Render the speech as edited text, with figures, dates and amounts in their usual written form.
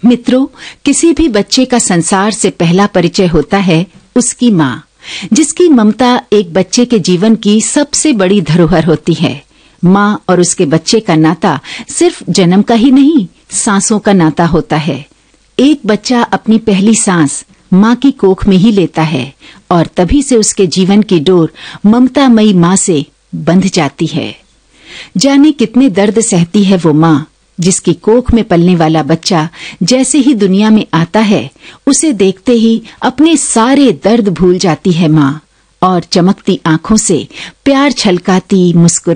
मित्रों, किसी भी बच्चे का संसार से पहला परिचय होता है उसकी माँ, जिसकी ममता एक बच्चे के जीवन की सबसे बड़ी धरोहर होती है। माँ और उसके बच्चे का नाता सिर्फ जन्म का ही नहीं, सांसों का नाता होता है। एक बच्चा अपनी पहली सांस माँ की कोख में ही लेता है और तभी से उसके जीवन की डोर ममतामयी माँ से बंध जाती है। जाने कितने दर्द सहती है वो माँ, जिसकी कोख में पलने वाला बच्चा जैसे ही दुनिया में आता है, उसे देखते ही अपने सारे दर्द भूल जाती है माँ और चमकती आंखों से प्यार छलकाती मुस्कुरा